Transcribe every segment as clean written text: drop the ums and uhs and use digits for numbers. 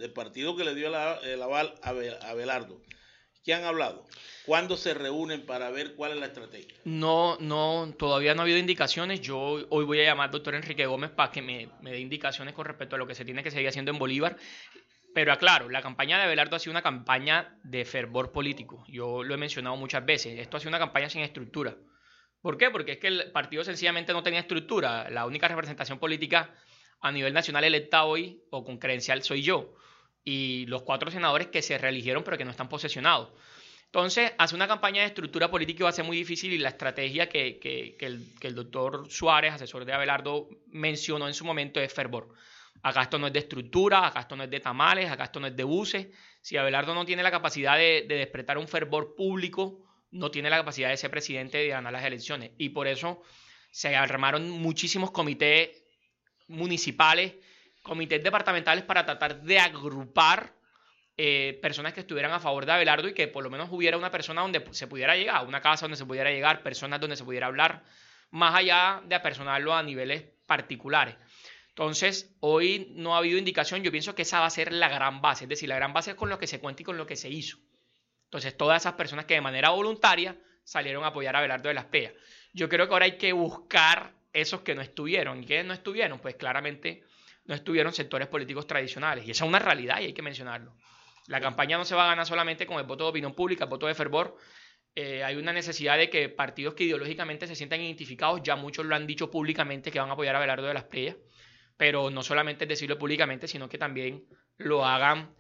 del partido que le dio el aval a Abelardo, ¿qué han hablado? ¿Cuándo se reúnen para ver cuál es la estrategia? No, todavía no ha habido indicaciones. Yo hoy voy a llamar al doctor Enrique Gómez para que me dé indicaciones con respecto a lo que se tiene que seguir haciendo en Bolívar. Pero aclaro, la campaña de Abelardo ha sido una campaña de fervor político. Yo lo he mencionado muchas veces. Esto ha sido una campaña sin estructura. ¿Por qué? Porque es que el partido sencillamente no tenía estructura. La única representación política a nivel nacional electa hoy o con credencial soy yo. Y los 4 senadores que se reeligieron pero que no están posesionados. Entonces, hacer una campaña de estructura política va a ser muy difícil y la estrategia que el doctor Suárez, asesor de Abelardo, mencionó en su momento es fervor. Acá esto no es de estructura, acá esto no es de tamales, acá esto no es de buses. Si Abelardo no tiene la capacidad de despertar un fervor público, no tiene la capacidad de ser presidente y de ganar las elecciones. Y por eso se armaron muchísimos comités municipales, comités departamentales para tratar de agrupar personas que estuvieran a favor de Abelardo y que por lo menos hubiera una persona donde se pudiera llegar, una casa donde se pudiera llegar, personas donde se pudiera hablar, más allá de apersonarlo a niveles particulares. Entonces, hoy no ha habido indicación, yo pienso que esa va a ser la gran base, es decir, la gran base es con lo que se cuenta y con lo que se hizo. Entonces, todas esas personas que de manera voluntaria salieron a apoyar a Abelardo de las Peas. Yo creo que ahora hay que buscar esos que no estuvieron. ¿Y quiénes no estuvieron? Pues claramente no estuvieron sectores políticos tradicionales. Y esa es una realidad y hay que mencionarlo. La campaña no se va a ganar solamente con el voto de opinión pública, el voto de fervor. Hay una necesidad de que partidos que ideológicamente se sientan identificados, ya muchos lo han dicho públicamente que van a apoyar a Abelardo de las Peas, pero no solamente es decirlo públicamente, sino que también lo hagan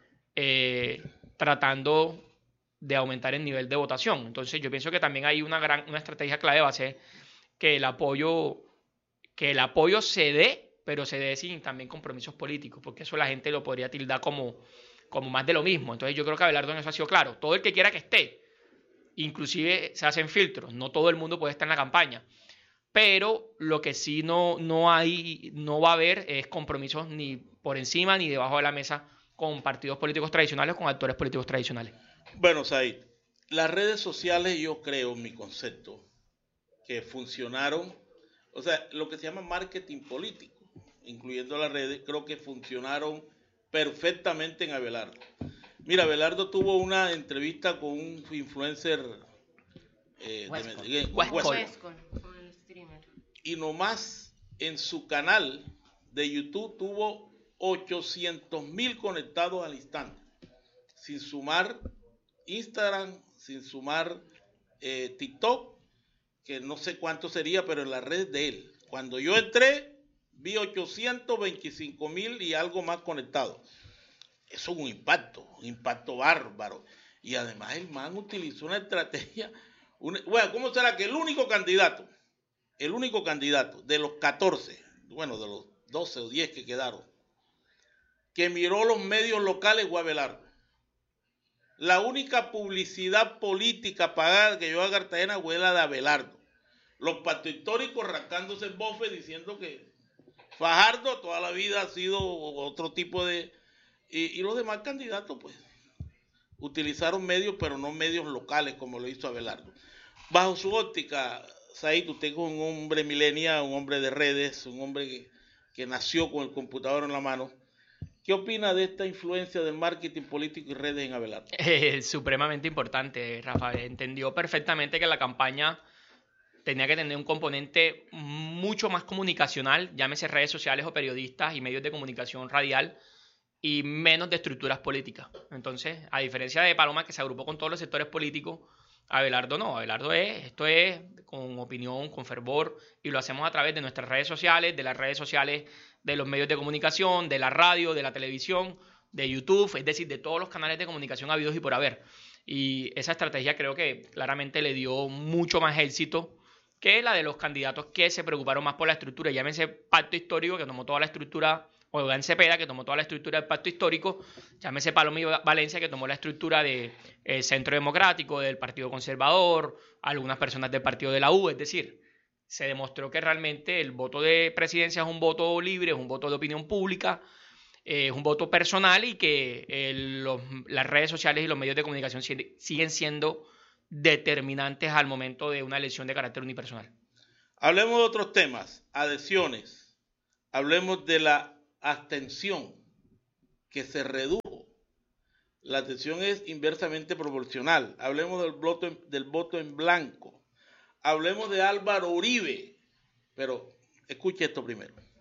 tratando de aumentar el nivel de votación. Entonces yo pienso que también hay una estrategia clave va a ser que el apoyo se dé, pero se dé sin también compromisos políticos, porque eso la gente lo podría tildar como más de lo mismo. Entonces yo creo que Abelardo en eso ha sido claro. Todo el que quiera que esté, inclusive se hacen filtros, no todo el mundo puede estar en la campaña, pero lo que sí no va a haber es compromisos ni por encima ni debajo de la mesa con partidos políticos tradicionales o con actores políticos tradicionales. Bueno, Said, las redes sociales yo creo, en mi concepto, que funcionaron, o sea, lo que se llama marketing político, incluyendo las redes, creo que funcionaron perfectamente en Abelardo. Mira, Abelardo tuvo una entrevista con un influencer de Medellín, Westcol, el streamer. Y nomás en su canal de YouTube tuvo 800,000 conectados al instante, sin sumar Instagram, sin sumar TikTok, que no sé cuánto sería, pero en la red de él. Cuando yo entré, vi 825,000 y algo más conectados. Eso es un impacto bárbaro. Y además el man utilizó una estrategia. Bueno, ¿cómo será que el único candidato de los 14, bueno, de los 12 o 10 que quedaron, que miró los medios locales fue Abelardo? La única publicidad política pagada que yo a Cartagena fue la de Abelardo. Los pactos históricos rascándose el bofe diciendo que Fajardo toda la vida ha sido otro tipo de... Y los demás candidatos, pues, utilizaron medios, pero no medios locales como lo hizo Abelardo. Bajo su óptica, Said, usted es un hombre millennial, un hombre de redes, un hombre que nació con el computador en la mano. ¿Qué opina de esta influencia del marketing político y redes en Abelardo? Supremamente importante, Rafa. Entendió perfectamente que la campaña tenía que tener un componente mucho más comunicacional, llámese redes sociales o periodistas y medios de comunicación radial, y menos de estructuras políticas. Entonces, a diferencia de Paloma, que se agrupó con todos los sectores políticos, Abelardo no. Esto es con opinión, con fervor, y lo hacemos a través de nuestras redes sociales, de las redes sociales de los medios de comunicación, de la radio, de la televisión, de YouTube, es decir, de todos los canales de comunicación habidos y por haber. Y esa estrategia creo que claramente le dio mucho más éxito que la de los candidatos que se preocuparon más por la estructura. Llámese Pacto Histórico, que tomó toda la estructura, o Iván Cepeda, que tomó toda la estructura del Pacto Histórico, llámese Paloma Valencia, que tomó la estructura del Centro Democrático, del Partido Conservador, algunas personas del Partido de la U, es decir, se demostró que realmente el voto de presidencia es un voto libre, es un voto de opinión pública, es un voto personal y que las redes sociales y los medios de comunicación siguen siendo determinantes al momento de una elección de carácter unipersonal. Hablemos de otros temas, adhesiones, hablemos de la abstención que se redujo La abstención es inversamente proporcional. Hablemos del voto en blanco. Hablemos de Álvaro Uribe. Pero escuche esto primero.